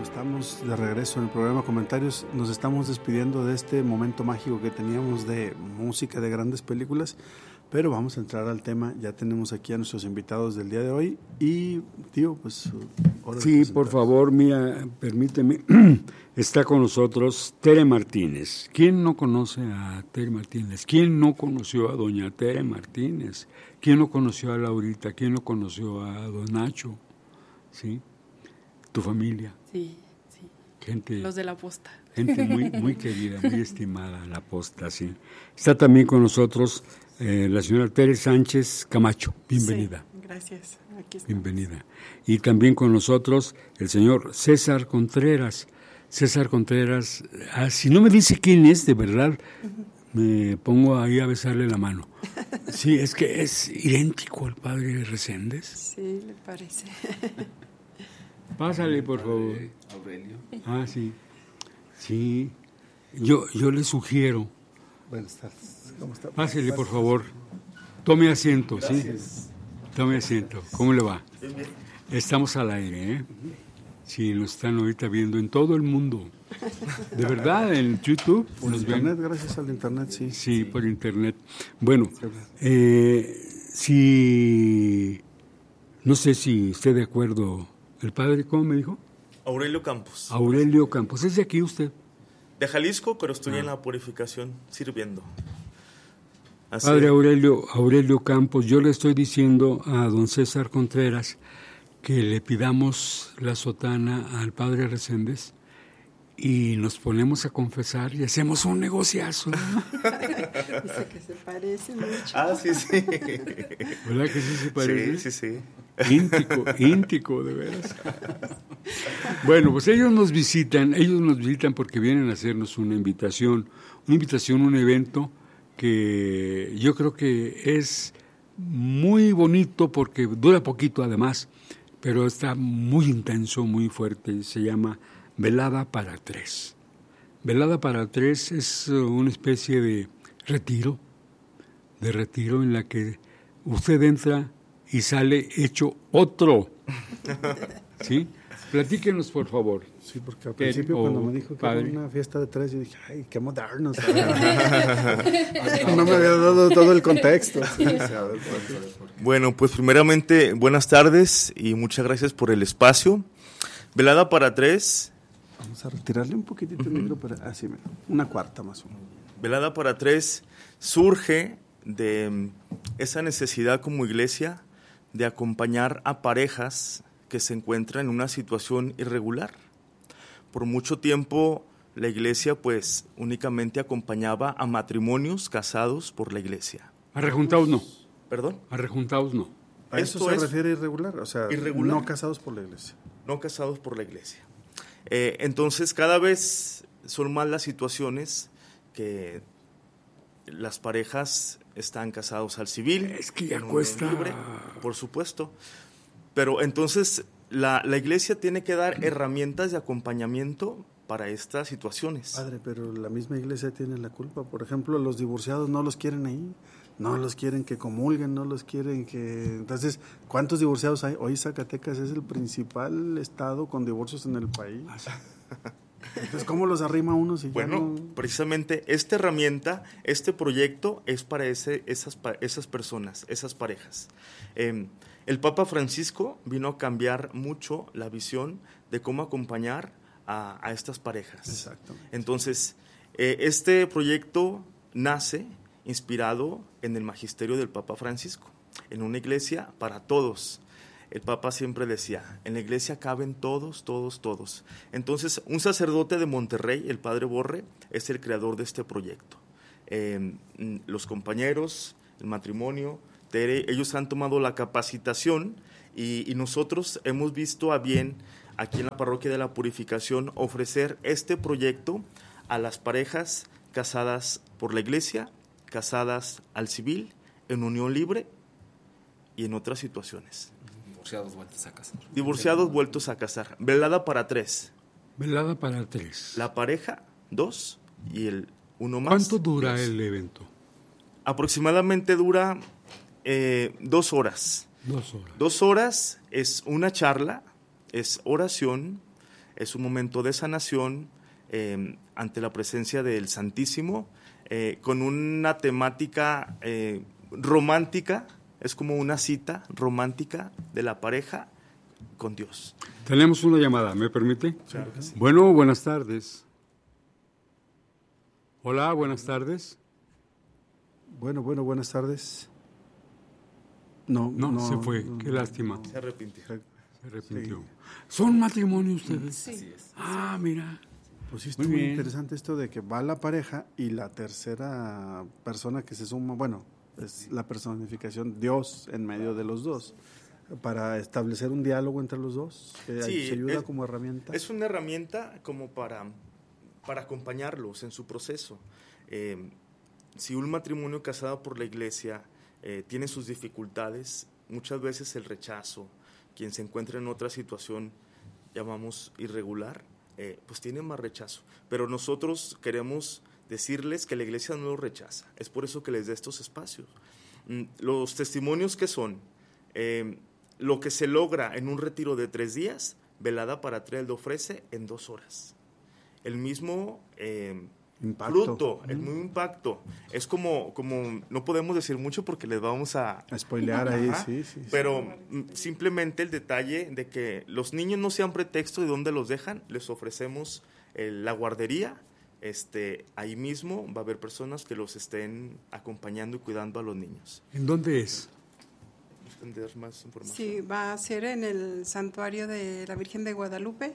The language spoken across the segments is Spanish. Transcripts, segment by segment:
Estamos de regreso en el programa Comentarios. Nos estamos despidiendo de este momento mágico que teníamos de música de grandes películas, pero vamos a entrar al tema. Ya tenemos aquí a nuestros invitados del día de hoy y, tío, pues... Sí, por favor, mira, permíteme. Está con nosotros Tere Martínez. ¿Quién no conoce a Tere Martínez? ¿Quién no conoció a doña Tere Martínez? ¿Quién no conoció a Laurita? ¿Quién no conoció a don Nacho? ¿Sí? ¿Tu familia? Sí. Gente, los de la posta. Gente muy querida, muy estimada, la posta, sí. Está también con nosotros la señora Tere Sánchez Camacho. Bienvenida. Sí, gracias. Aquí estamos. Bienvenida. Y también con nosotros el señor César Contreras. César Contreras, si no me dice quién es, de verdad, me pongo ahí a besarle la mano. Sí, es que es idéntico al padre Reséndez. Sí, le parece. Pásale, por favor. Aurelio. Ah, sí. Sí. Yo le sugiero. Buenas tardes. ¿Cómo está? Pásale, por favor. Tome asiento, Gracias. ¿sí? Tome asiento. ¿Cómo le va? Bien. Estamos al aire, ¿eh? Sí, nos están ahorita viendo en todo el mundo. De verdad, en YouTube. Por internet, gracias al internet, sí. Sí, por internet. Bueno, si... No sé si esté de acuerdo... ¿El padre cómo me dijo? Aurelio Campos. Aurelio Campos. ¿Es de aquí usted? De Jalisco, pero estoy en la purificación sirviendo. Padre Aurelio Campos, yo le estoy diciendo a don César Contreras que le pidamos la sotana al padre Reséndez y nos ponemos a confesar y hacemos un negociazo. Dice que se parece mucho. Ah, sí. ¿Verdad que sí se parece? Sí. Íntico, de veras. Bueno, pues ellos nos visitan porque vienen a hacernos una invitación, un evento que yo creo que es muy bonito porque dura poquito además, pero está muy intenso, muy fuerte, se llama Velada para Tres. Velada para Tres es una especie de retiro en la que usted entra y sale hecho otro. ¿Sí? Platíquenos, por favor. Sí, porque al principio cuando me dijo que era una fiesta de tres, yo dije, ay, qué modernos. No me había dado todo el contexto. Sí. Bueno, pues primeramente, buenas tardes y muchas gracias por el espacio. Velada para Tres. Vamos a retirarle un poquitito el micro, pero así, una cuarta más o menos. Velada para Tres surge de esa necesidad como iglesia de acompañar a parejas que se encuentran en una situación irregular. Por mucho tiempo la iglesia pues únicamente acompañaba a matrimonios casados por la iglesia. A rejuntados no. ¿Perdón? A rejuntados no. ¿A eso se refiere irregular? O sea, irregular. No casados por la iglesia. No casados por la iglesia. Entonces cada vez son más las situaciones que las parejas están casados al civil. Es que ya cuesta. Libre, por supuesto. Pero entonces la iglesia tiene que dar herramientas de acompañamiento para estas situaciones. Padre, pero la misma iglesia tiene la culpa. Por ejemplo, los divorciados no los quieren ahí. No los quieren que comulguen, no los quieren que... Entonces, ¿cuántos divorciados hay? Hoy Zacatecas es el principal estado con divorcios en el país. Entonces, ¿cómo los arrima uno si bueno, ya no... precisamente esta herramienta, este proyecto es para esas personas, esas parejas. El Papa Francisco vino a cambiar mucho la visión de cómo acompañar a estas parejas. Exactamente. Entonces, este proyecto nace inspirado en el magisterio del Papa Francisco, en una iglesia para todos. El Papa siempre decía, en la iglesia caben todos. Entonces, un sacerdote de Monterrey, el Padre Borre, es el creador de este proyecto. Los compañeros, el matrimonio, Tere, ellos han tomado la capacitación y nosotros hemos visto a bien, aquí en la Parroquia de la Purificación, ofrecer este proyecto a las parejas casadas por la iglesia, casadas al civil, en unión libre y en otras situaciones. Divorciados vueltos a casar. Velada para tres. Velada para tres. La pareja, 2 y el uno más. ¿Cuánto dura 2. el evento? Aproximadamente dura 2 horas. 2 horas. 2 horas es una charla, es oración, es un momento de sanación ante la presencia del Santísimo, con una temática romántica, es como una cita romántica de la pareja con Dios. Tenemos una llamada, ¿me permite? Claro que sí. Bueno, buenas tardes. Hola, buenas tardes. Bueno, buenas tardes. No, se fue, qué lástima. Se arrepintió. Se arrepintió. Sí. ¿Son matrimonio ustedes? Sí. Ah, mira. Pues sí, estuvo muy interesante esto de que va la pareja y la tercera persona que se suma, bueno, es la personificación, Dios en medio de los dos, para establecer un diálogo entre los dos, que se ayuda como herramienta. Es una herramienta como para acompañarlos en su proceso. Si un matrimonio casado por la iglesia tiene sus dificultades, muchas veces el rechazo, quien se encuentra en otra situación, llamamos irregular, pues tiene más rechazo. Pero nosotros queremos decirles que la iglesia no lo rechaza. Es por eso que les da estos espacios. Los testimonios que son, lo que se logra en un retiro de 3 días, Velada para 3 lo ofrece en 2 horas. El mismo fruto, el mismo impacto. Es como, no podemos decir mucho porque les vamos a spoilear ahí, sí. Pero simplemente el detalle de que los niños no sean pretexto de dónde los dejan, les ofrecemos la guardería. Ahí mismo va a haber personas que los estén acompañando y cuidando a los niños. ¿En dónde es? ¿Tendrás más información? Sí, va a ser en el Santuario de la Virgen de Guadalupe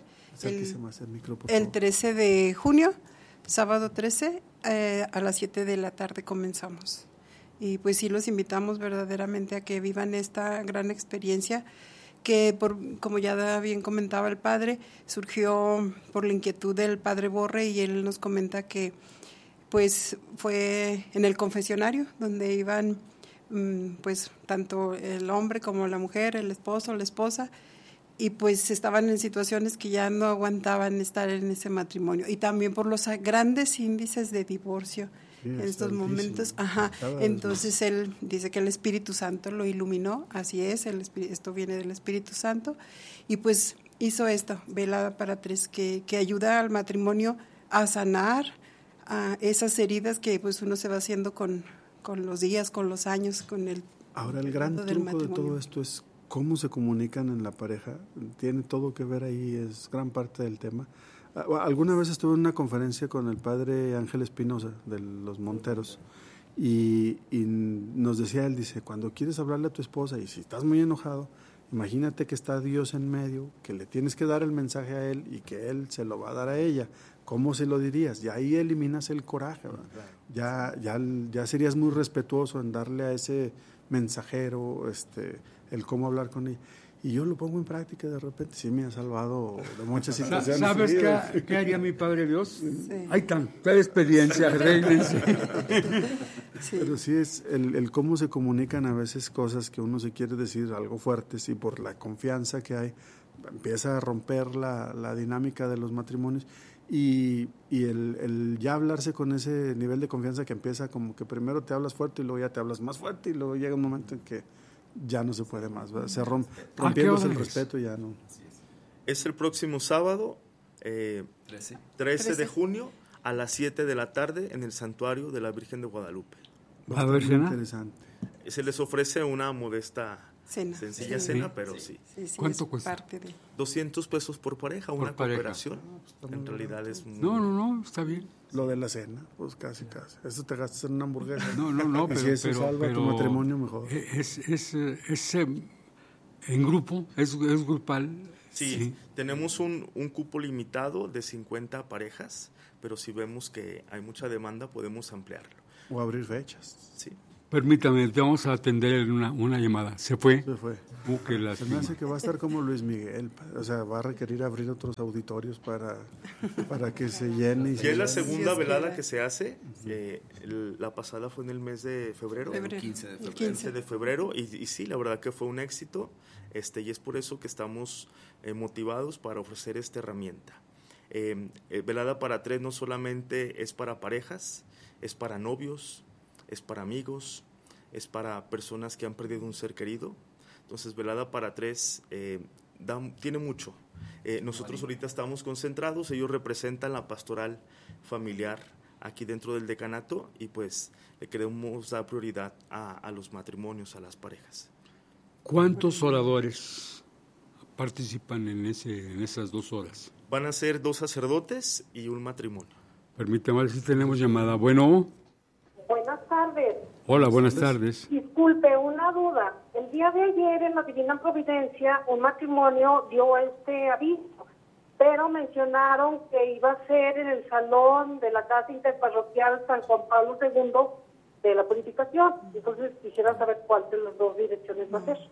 el 13 de junio, sábado 13, a las 7 de la tarde comenzamos. Y pues sí los invitamos verdaderamente a que vivan esta gran experiencia que, como ya bien comentaba el padre, surgió por la inquietud del padre Borre, y él nos comenta que pues fue en el confesionario donde iban pues tanto el hombre como la mujer, el esposo, la esposa, y pues estaban en situaciones que ya no aguantaban estar en ese matrimonio, y también por los grandes índices de divorcio en estos momentos. Entonces él dice que el Espíritu Santo lo iluminó, así es, esto viene del Espíritu Santo, y pues hizo esto, Velada para 3, que ayuda al matrimonio a sanar a esas heridas que pues uno se va haciendo con los días, con los años, con el... Ahora el gran truco de todo esto es cómo se comunican en la pareja. Tiene todo que ver ahí, es gran parte del tema. Alguna vez estuve en una conferencia con el padre Ángel Espinosa de los Monteros, y nos decía él, dice, cuando quieres hablarle a tu esposa y si estás muy enojado, imagínate que está Dios en medio, que le tienes que dar el mensaje a él y que él se lo va a dar a ella. ¿Cómo se lo dirías? Y ahí eliminas el coraje, ¿verdad? Ya serías muy respetuoso en darle a ese mensajero el cómo hablar con ella. Y yo lo pongo en práctica, de repente sí me ha salvado de muchas situaciones. ¿Sabes qué haría mi Padre Dios? Sí. Ahí están, toda experiencia, reínense. Sí. Pero sí es el cómo se comunican a veces cosas que uno se quiere decir algo fuertes, y por la confianza que hay, empieza a romper la dinámica de los matrimonios. Y el ya hablarse con ese nivel de confianza que empieza como que primero te hablas fuerte y luego ya te hablas más fuerte, y luego llega un momento en que ya no se puede más, ¿verdad? Se rompiéndose el respeto, ya no. Es el próximo sábado, 13 de junio, a las 7 de la tarde, en el Santuario de la Virgen de Guadalupe. ¿Va a haber cena? Interesante. Se les ofrece una modesta sencilla cena, pero sí. ¿Cuánto cuesta? Parte de... 200 pesos por pareja, una cooperación. En realidad es muy... No, está bien. Lo de la cena, pues casi. Eso te gastas en una hamburguesa. No, pero... Si eso salva tu matrimonio, mejor. Es en grupo, es grupal. Sí, tenemos un cupo limitado de 50 parejas, pero si vemos que hay mucha demanda, podemos ampliarlo. O abrir fechas. Sí. Permítame, te vamos a atender una llamada. ¿Se fue? Se fue. Se me hace que va a estar como Luis Miguel, o sea, va a requerir abrir otros auditorios para que se llene. Y es la segunda velada que se hace. La pasada fue en el mes de febrero. El 15 de febrero. Y sí, la verdad que fue un éxito. Y es por eso que estamos motivados para ofrecer esta herramienta. Velada para 3 no solamente es para parejas, es para novios, es para amigos, es para personas que han perdido un ser querido. Entonces, Velada para 3 tiene mucho. Nosotros ahorita estamos concentrados, ellos representan la pastoral familiar aquí dentro del decanato y pues le queremos dar prioridad a los matrimonios, a las parejas. ¿Cuántos oradores participan en esas 2 horas? Van a ser 2 sacerdotes y un matrimonio. Permítame ver si tenemos llamada. Bueno. Buenas tardes. Hola, buenas tardes. Disculpe, una duda. El día de ayer en la Divina Providencia un matrimonio dio este aviso, pero mencionaron que iba a ser en el salón de la Casa Interparroquial San Juan Pablo II de la Purificación. Entonces quisiera saber cuál de las 2 direcciones va a ser.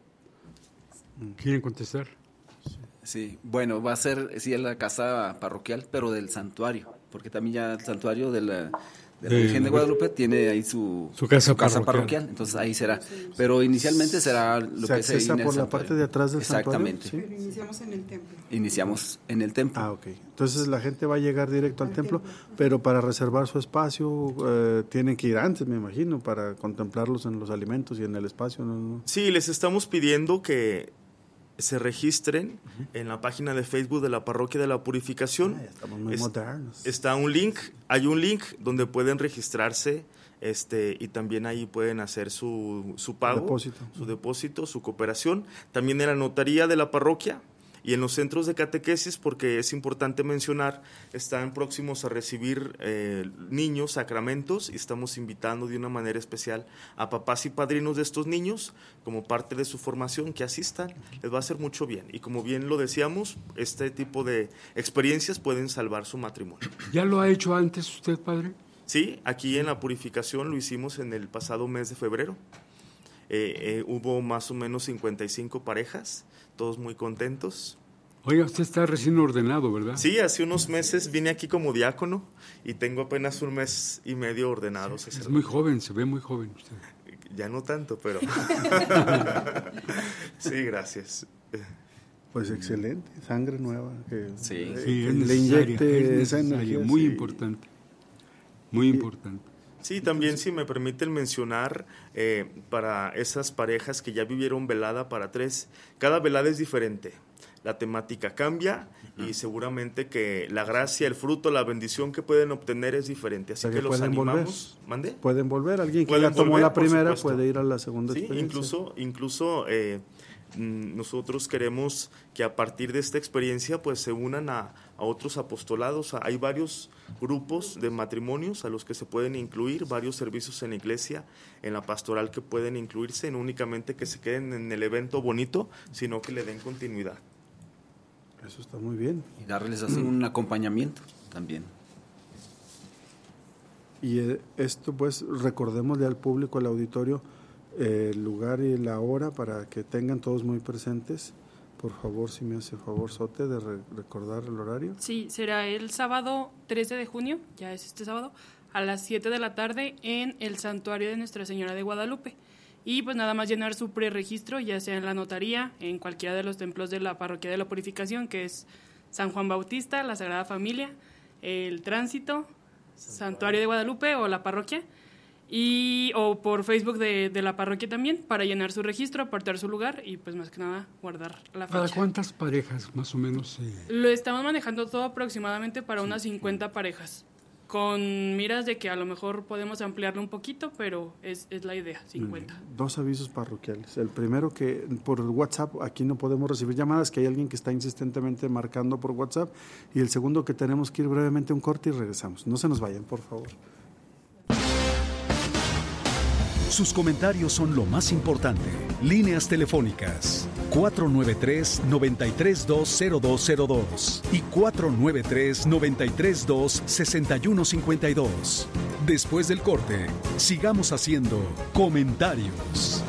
¿Quieren contestar? Sí, bueno, va a ser en la casa parroquial, pero del santuario, porque también ya el santuario de la Virgen de Guadalupe tiene ahí su casa parroquial, entonces ahí será. Pero inicialmente será lo que se accesa por la parte de atrás del santuario. Exactamente. Pero iniciamos en el templo. Iniciamos en el templo. Ah, ok. Entonces la gente va a llegar directo al templo, pero para reservar su espacio tienen que ir antes, me imagino, para contemplarlos en los alimentos y en el espacio, ¿no? Sí, les estamos pidiendo que se registren en la página de Facebook de la Parroquia de la Purificación. Ya estamos muy modernos. Está hay un link donde pueden registrarse y también ahí pueden hacer su pago, su depósito, su cooperación. También en la notaría de la parroquia y en los centros de catequesis, porque es importante mencionar, están próximos a recibir niños, sacramentos, y estamos invitando de una manera especial a papás y padrinos de estos niños, como parte de su formación, que asistan, les va a hacer mucho bien. Y como bien lo decíamos, este tipo de experiencias pueden salvar su matrimonio. ¿Ya lo ha hecho antes usted, padre? Sí, aquí en la Purificación lo hicimos en el pasado mes de febrero. Hubo más o menos 55 parejas, todos muy contentos. Oiga, usted está recién ordenado, ¿verdad? Sí, hace unos meses vine aquí como diácono y tengo apenas 1 mes y medio ordenado. Sí, es muy joven, se ve muy joven usted. Ya no tanto, pero... Sí, gracias. Pues excelente, sangre nueva. Sí, le inyecte esa energía. Muy importante, muy importante. Sí, también si me permiten mencionar, para esas parejas que ya vivieron velada para 3, cada velada es diferente. La temática cambia y seguramente que la gracia, el fruto, la bendición que pueden obtener es diferente. Así que los animamos. ¿Mande? Pueden volver. Alguien que ya tomó la primera puede ir a la segunda experiencia. Incluso nosotros queremos que a partir de esta experiencia pues se unan a otros apostolados. Hay varios grupos de matrimonios a los que se pueden incluir, varios servicios en la iglesia, en la pastoral que pueden incluirse, no únicamente que se queden en el evento bonito, sino que le den continuidad. Eso está muy bien. Y darles así un acompañamiento también. Y esto pues recordémosle al público, al auditorio, el lugar y la hora para que tengan todos muy presentes. Por favor, si me hace favor, Sote, de recordar el horario. Sí, será el sábado 13 de junio, ya es este sábado, a las 7 de la tarde en el Santuario de Nuestra Señora de Guadalupe. Y pues nada más llenar su preregistro, ya sea en la notaría, en cualquiera de los templos de la Parroquia de la Purificación, que es San Juan Bautista, la Sagrada Familia, el Tránsito, Santuario de Guadalupe o la parroquia, o por Facebook de la parroquia también, para llenar su registro, apartar su lugar y pues más que nada guardar la fecha. ¿Para cuántas parejas más o menos? Lo estamos manejando todo aproximadamente para unas 50 parejas, con miras de que a lo mejor podemos ampliarlo un poquito, pero es la idea, 50. 2 avisos parroquiales. El primero, que por WhatsApp aquí no podemos recibir llamadas, que hay alguien que está insistentemente marcando por WhatsApp. Y el segundo, que tenemos que ir brevemente a un corte y regresamos. No se nos vayan, por favor. Sus comentarios son lo más importante. Líneas telefónicas 493-9320202 y 493-932-6152. Después del corte, sigamos haciendo comentarios.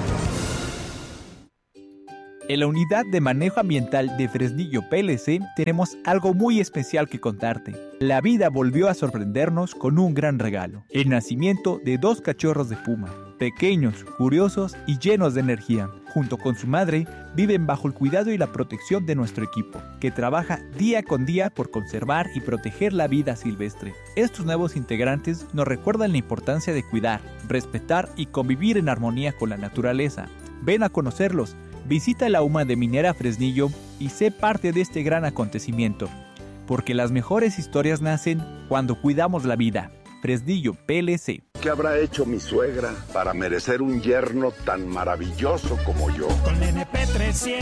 En la Unidad de Manejo Ambiental de Fresnillo PLC tenemos algo muy especial que contarte. La vida volvió a sorprendernos con un gran regalo: el nacimiento de 2 cachorros de puma, pequeños, curiosos y llenos de energía. Junto con su madre, viven bajo el cuidado y la protección de nuestro equipo, que trabaja día con día por conservar y proteger la vida silvestre. Estos nuevos integrantes nos recuerdan la importancia de cuidar, respetar y convivir en armonía con la naturaleza. Ven a conocerlos. Visita la UMA de Minera Fresnillo y sé parte de este gran acontecimiento, porque las mejores historias nacen cuando cuidamos la vida. Fresnillo PLC. ¿Qué habrá hecho mi suegra para merecer un yerno tan maravilloso como yo? Con NP300,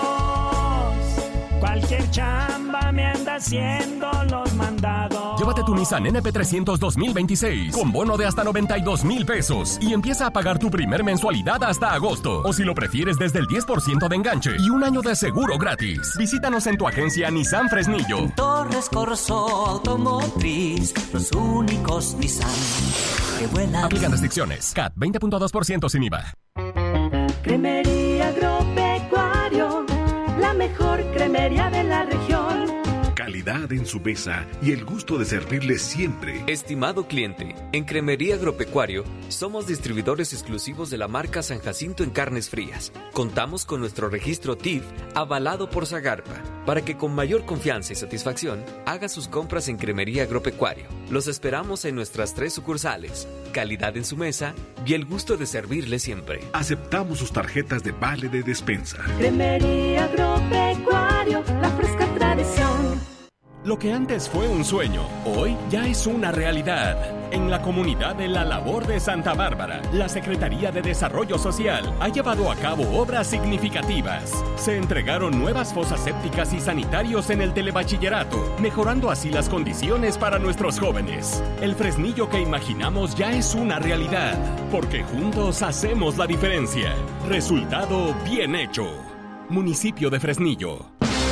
cualquier chamba me anda haciendo los mandados. Llévate tu Nissan NP300 2026 con bono de hasta 92,000 pesos y empieza a pagar tu primer mensualidad hasta agosto. O si lo prefieres, desde el 10% de enganche y un año de seguro gratis. Visítanos en tu agencia Nissan Fresnillo. En Torres Corso Automotriz, los únicos Nissan que vuelan. Aplican restricciones. CAT 20.2% sin IVA. Cremería Agropecuario, la mejor cremería de la región. Calidad en su mesa y el gusto de servirle siempre. Estimado cliente, en Cremería Agropecuario somos distribuidores exclusivos de la marca San Jacinto en carnes frías. Contamos con nuestro registro TIF avalado por Zagarpa para que con mayor confianza y satisfacción haga sus compras en Cremería Agropecuario. Los esperamos en nuestras 3 sucursales. Calidad en su mesa y el gusto de servirle siempre. Aceptamos sus tarjetas de vale de despensa. Cremería Agropecuario, la fresca tradición. Lo que antes fue un sueño, hoy ya es una realidad. En la comunidad de La Labor de Santa Bárbara, la Secretaría de Desarrollo Social ha llevado a cabo obras significativas. Se entregaron nuevas fosas sépticas y sanitarios en el telebachillerato, mejorando así las condiciones para nuestros jóvenes. El Fresnillo que imaginamos ya es una realidad, porque juntos hacemos la diferencia. Resultado bien hecho. Municipio de Fresnillo.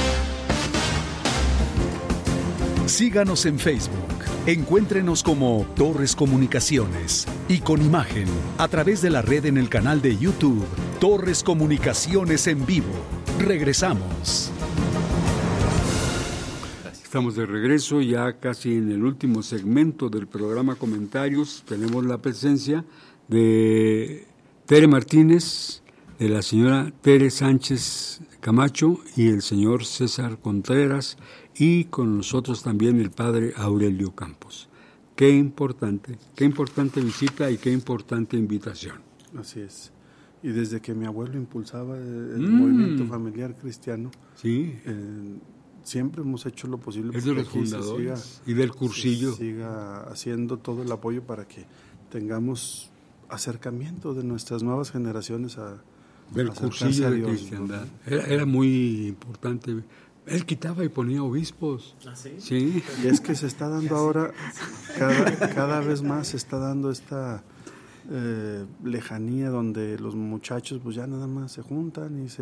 Síganos en Facebook. Encuéntrenos como Torres Comunicaciones y con imagen a través de la red en el canal de YouTube Torres Comunicaciones en vivo. Regresamos. Estamos de regreso ya casi en el último segmento del programa Comentarios. Tenemos la presencia de Tere Martínez, de la señora Tere Sánchez Camacho y el señor César Contreras, y con nosotros también el padre Aurelio Campos. Qué importante visita y qué importante invitación. Así es. Y desde que mi abuelo impulsaba el movimiento familiar cristiano, sí, siempre hemos hecho lo posible es de los fundadores y del cursillo. Siga haciendo todo el apoyo para que tengamos acercamiento de nuestras nuevas generaciones del cursillo de cristiandad. Era muy importante. Él quitaba y ponía obispos. ¿Ah, sí? Sí. Y es que se está dando ahora, cada vez más se está dando esta lejanía donde los muchachos pues ya nada más se juntan y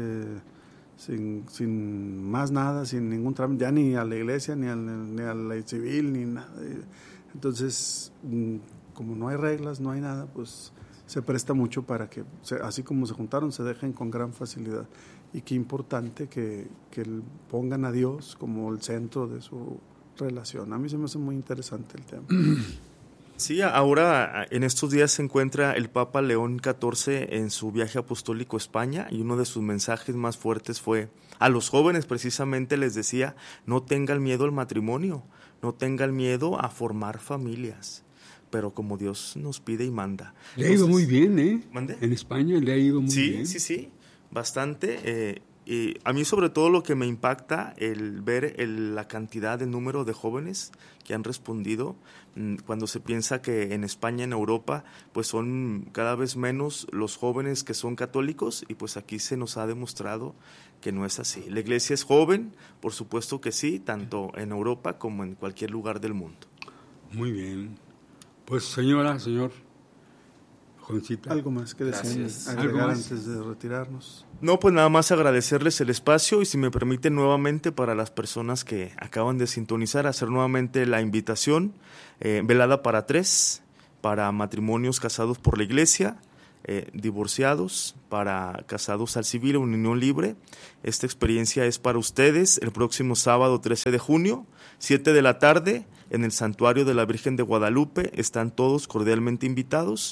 sin más nada, sin ningún trámite, ya ni a la iglesia, ni a la civil, ni nada. Entonces, como no hay reglas, no hay nada, pues se presta mucho para que, así como se juntaron, se dejen con gran facilidad. Y qué importante que pongan a Dios como el centro de su relación. A mí se me hace muy interesante el tema. Sí, ahora en estos días se encuentra el Papa León XIV en su viaje apostólico a España, y uno de sus mensajes más fuertes fue a los jóvenes, precisamente les decía: no tengan miedo al matrimonio, no tengan miedo a formar familias, pero como Dios nos pide y manda. Le ha ido muy bien, ¿eh? ¿Mande? En España le ha ido muy bien. Sí, bastante. Y a mí sobre todo lo que me impacta el ver la cantidad de número de jóvenes que han respondido, cuando se piensa que en España, en Europa, pues son cada vez menos los jóvenes que son católicos, y pues aquí se nos ha demostrado que no es así. La iglesia es joven, por supuesto que sí, tanto en Europa como en cualquier lugar del mundo. Muy bien. Pues señor, jovencita. ¿Algo más que desean agregar antes de retirarnos? No, pues nada más agradecerles el espacio, y si me permiten nuevamente, para las personas que acaban de sintonizar, hacer nuevamente la invitación, velada para 3, para matrimonios casados por la iglesia, divorciados, para casados al civil o en unión libre. Esta experiencia es para ustedes el próximo sábado 13 de junio, 7 de la tarde, en el Santuario de la Virgen de Guadalupe. Están todos cordialmente invitados.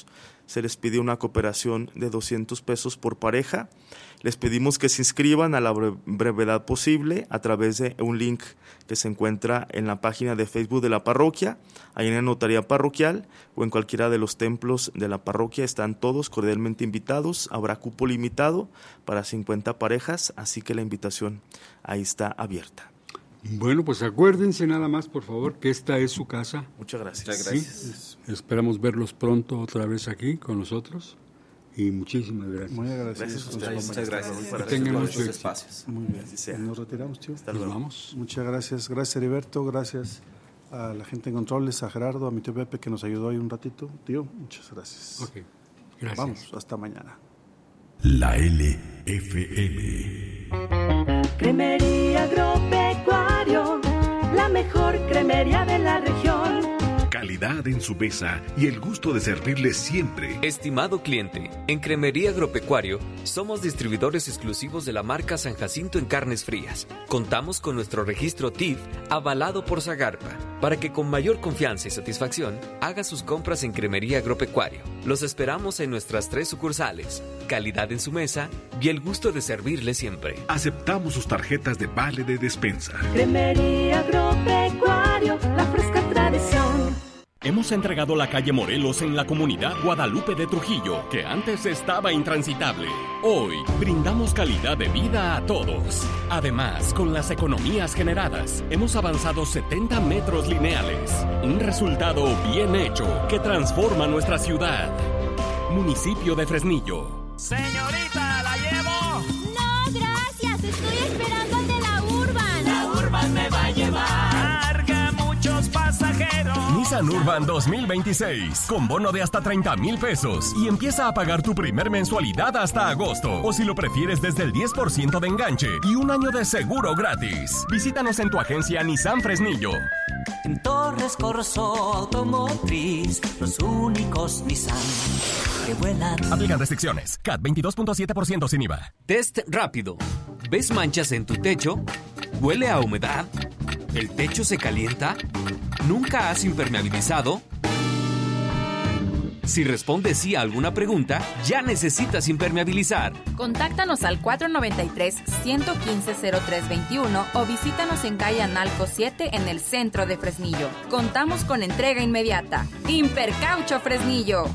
se les pide una cooperación de 200 pesos por pareja. Les pedimos que se inscriban a la brevedad posible a través de un link que se encuentra en la página de Facebook de la parroquia, ahí en la notaría parroquial o en cualquiera de los templos de la parroquia. Están todos cordialmente invitados. Habrá cupo limitado para 50 parejas, así que la invitación ahí está abierta. Bueno, pues acuérdense nada más, por favor, que esta es su casa. Muchas gracias. Muchas gracias. Sí, esperamos verlos pronto otra vez aquí con nosotros. Y muchísimas gracias. Muy agradecidos. Gracias a ustedes. Muchas gracias. Que tengan muchos espacios. Muy bien. Nos retiramos, tío. Nos vamos. Muchas gracias. Gracias, Heriberto. Gracias a la gente en controles, a Gerardo, a mi tío Pepe que nos ayudó ahí un ratito. Tío, muchas gracias. Ok, gracias. Vamos, hasta mañana. La LFM. Cremería Agropecuario, la mejor cremería de la región. Calidad en su mesa y el gusto de servirle siempre. Estimado cliente, en Cremería Agropecuario somos distribuidores exclusivos de la marca San Jacinto en carnes frías. Contamos con nuestro registro TIF avalado por Zagarpa para que con mayor confianza y satisfacción haga sus compras en Cremería Agropecuario. Los esperamos en nuestras 3 sucursales. Calidad en su mesa y el gusto de servirle siempre. Aceptamos sus tarjetas de vale de despensa. Cremería Agropecuario, la fresca tradición. Hemos entregado la calle Morelos en la comunidad Guadalupe de Trujillo, que antes estaba intransitable. Hoy brindamos calidad de vida a todos. Además, con las economías generadas, hemos avanzado 70 metros lineales. Un resultado bien hecho que transforma nuestra ciudad. Municipio de Fresnillo. Señorita, ¿la llevo? No, gracias. Estoy esperando al de la Urban. La Urban me va a llevar. Carga muchos pasajeros. Nissan Urban 2026, con bono de hasta 30,000 pesos y empieza a pagar tu primer mensualidad hasta agosto, o si lo prefieres desde el 10% de enganche y un año de seguro gratis. Visítanos en tu agencia Nissan Fresnillo. En Torres Corso Automotriz, los únicos Nissan que vuelan. Aplican restricciones. CAT 22.7% sin IVA. Test rápido. ¿Ves manchas en tu techo? ¿Huele a humedad? ¿El techo se calienta? ¿Nunca has impermeabilizado? Si respondes sí a alguna pregunta, ya necesitas impermeabilizar. Contáctanos al 493-115-0321 o visítanos en calle Analco 7 en el centro de Fresnillo. Contamos con entrega inmediata. Impercaucho Fresnillo.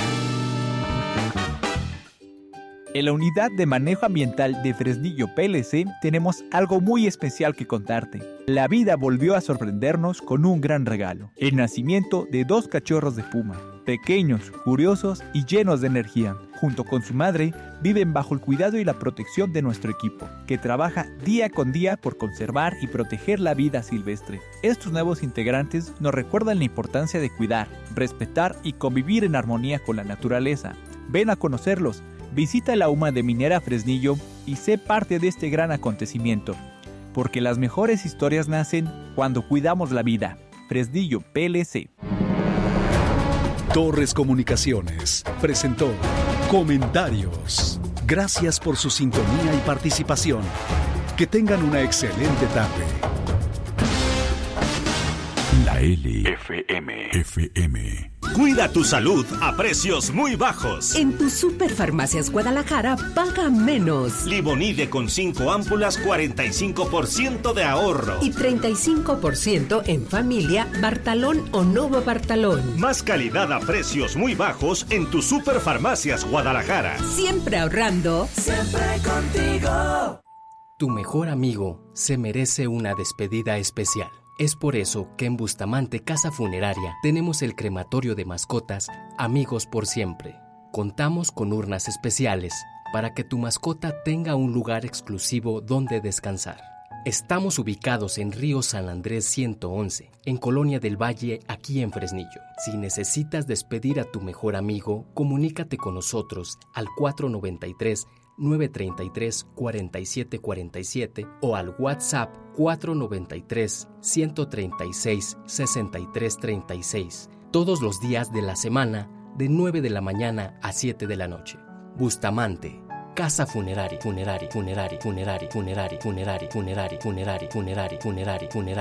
En la Unidad de Manejo Ambiental de Fresnillo PLC tenemos algo muy especial que contarte. La vida volvió a sorprendernos con un gran regalo: el nacimiento de 2 cachorros de puma, pequeños, curiosos y llenos de energía. Junto con su madre, viven bajo el cuidado y la protección de nuestro equipo, que trabaja día con día por conservar y proteger la vida silvestre. Estos nuevos integrantes nos recuerdan la importancia de cuidar, respetar y convivir en armonía con la naturaleza. Ven a conocerlos. Visita la UMA de Minera Fresnillo y sé parte de este gran acontecimiento, porque las mejores historias nacen cuando cuidamos la vida. Fresnillo PLC. Torres Comunicaciones presentó Comentarios. Gracias por su sintonía y participación. Que tengan una excelente tarde. La LFM. Cuida tu salud a precios muy bajos. En tu Superfarmacias Guadalajara paga menos. Limonide con 5 ámpulas, 45% de ahorro. Y 35% en familia, Bartalón o Novo Bartalón. Más calidad a precios muy bajos en tu Superfarmacias Guadalajara. Siempre ahorrando. Siempre contigo. Tu mejor amigo se merece una despedida especial. Es por eso que en Bustamante Casa Funeraria tenemos el crematorio de mascotas Amigos por Siempre. Contamos con urnas especiales para que tu mascota tenga un lugar exclusivo donde descansar. Estamos ubicados en Río San Andrés 111, en Colonia del Valle, aquí en Fresnillo. Si necesitas despedir a tu mejor amigo, comunícate con nosotros al 493-933-4747 o al WhatsApp 493-136-6336, todos los días de la semana, de 9 de la mañana a 7 de la noche. Bustamante, Casa Funeraria.